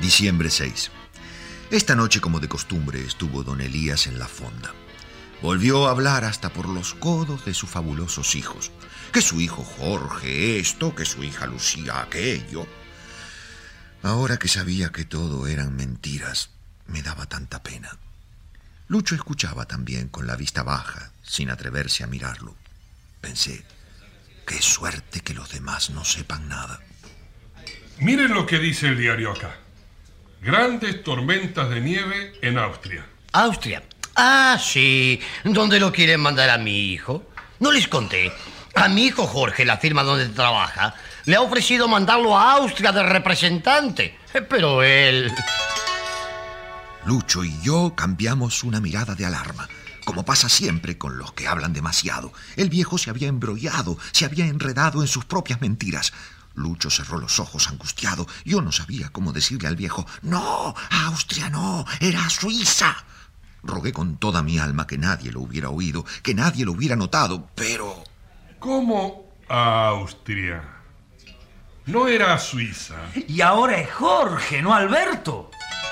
Diciembre 6. Esta noche, como de costumbre, estuvo don Elías en la fonda. Volvió a hablar hasta por los codos de sus fabulosos hijos. Que su hijo Jorge esto, que su hija Lucía aquello. Ahora que sabía que todo eran mentiras, me daba tanta pena. Lucho escuchaba también con la vista baja, sin atreverse a mirarlo. Pensé, qué suerte que los demás no sepan nada. Miren lo que dice el diario acá. Grandes tormentas de nieve en Austria. ¿Austria? Ah, sí. ¿Dónde lo quieren mandar a mi hijo? No les conté. A mi hijo Jorge, la firma donde trabaja, le ha ofrecido mandarlo a Austria de representante. Pero él... Lucho y yo cambiamos una mirada de alarma. Como pasa siempre con los que hablan demasiado. El viejo se había embrollado, se había enredado en sus propias mentiras. Lucho cerró los ojos angustiado. Yo no sabía cómo decirle al viejo: no, a Austria no, era a Suiza. Rogué con toda mi alma que nadie lo hubiera oído, que nadie lo hubiera notado, pero... ¿Cómo a Austria? No era a Suiza. Y ahora es Jorge, no Alberto.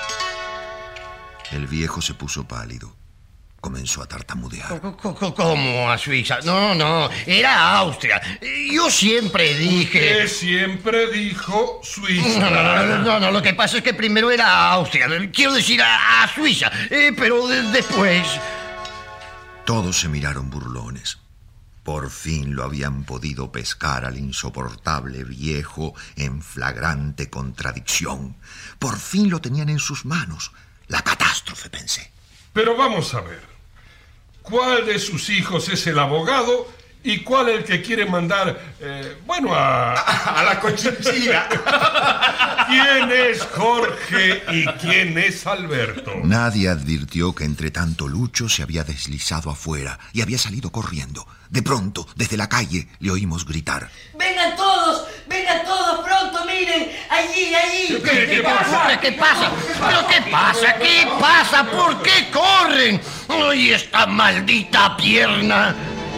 El viejo se puso pálido. Comenzó a tartamudear. ¿Cómo a Suiza? No, era a Austria. Yo siempre dije... Usted siempre dijo Suiza. No, lo que pasa es que primero era a Austria. Quiero decir a Suiza, pero después... Todos se miraron burlones. Por fin lo habían podido pescar al insoportable viejo en flagrante contradicción. Por fin lo tenían en sus manos. La catástrofe, pensé. Pero vamos a ver. ¿Cuál de sus hijos es el abogado y cuál el que quiere mandar, a la cochinchina? ¿Quién es Jorge y quién es Alberto? Nadie advirtió que entre tanto Lucho se había deslizado afuera y había salido corriendo. De pronto, desde la calle, le oímos gritar: ¡Vengan todos pronto! ¡Miren! ¡Allí! ¿Qué pasa? ¿Pero qué pasa? ¿Qué pasa? ¿Por qué corren? ¡Ay, esta maldita pierna!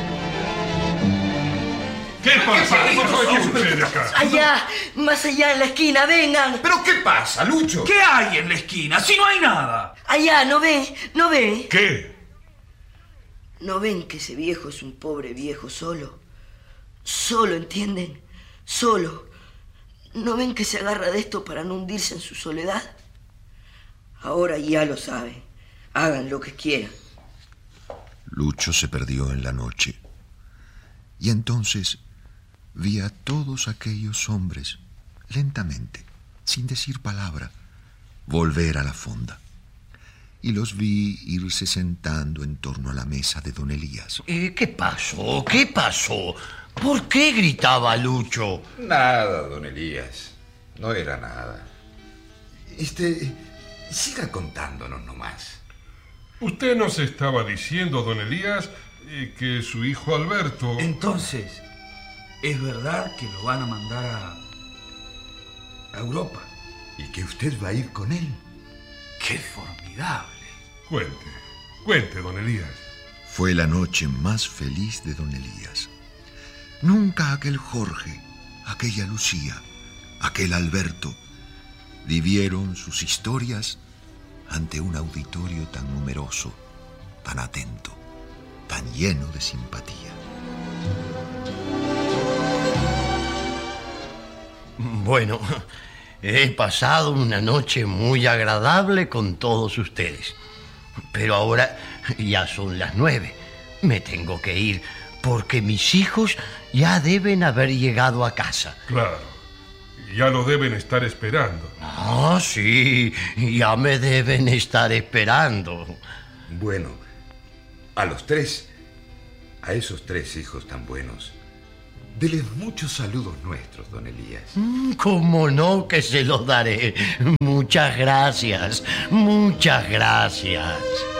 ¿Qué pasa? ¿Qué sucede acá? Allá, más allá en la esquina, vengan. ¿Pero qué pasa, Lucho? ¿Qué hay en la esquina? Si no hay nada. Allá, ¿no ven? ¿Qué? ¿No ven que ese viejo es un pobre viejo solo? Solo, ¿entienden? Solo. ¿No ven que se agarra de esto para no hundirse en su soledad? Ahora ya lo saben. Hagan lo que quieran. Lucho se perdió en la noche. Y entonces vi a todos aquellos hombres, lentamente, sin decir palabra, volver a la fonda. Y los vi irse sentando en torno a la mesa de don Elías. ¿Qué pasó? ¿Por qué gritaba Lucho? Nada, don Elías. No era nada. Siga contándonos nomás. Usted nos estaba diciendo, don Elías, que su hijo Alberto... Entonces, ¿es verdad que lo van a mandar a Europa? ¿Y que usted va a ir con él? ¡Qué formidable! Cuente, don Elías. Fue la noche más feliz de don Elías. Nunca aquel Jorge, aquella Lucía, aquel Alberto vivieron sus historias ante un auditorio tan numeroso, tan atento, tan lleno de simpatía. Bueno, he pasado una noche muy agradable con todos ustedes. Pero ahora ya son las 9. Me tengo que ir porque mis hijos ya deben haber llegado a casa. Claro, ya lo deben estar esperando. Ah, sí, ya me deben estar esperando. Bueno, a esos tres hijos tan buenos, deles muchos saludos nuestros, don Elías. ¿Cómo no que se los daré? Muchas gracias.